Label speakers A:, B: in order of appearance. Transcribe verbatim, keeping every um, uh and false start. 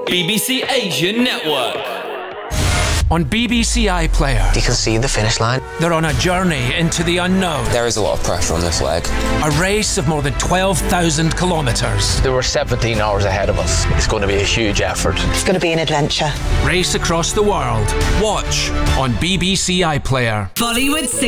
A: B B C Asian Network.
B: On B B C iPlayer,
C: you can see the finish line.
B: They're on a journey into the unknown.
D: There is a lot of pressure on this leg.
B: A race of more than twelve thousand kilometres.
E: There were seventeen hours ahead of us. It's going to be a huge effort.
F: It's going to be an adventure.
B: Race across the world. Watch on B B C iPlayer.
G: Bollywood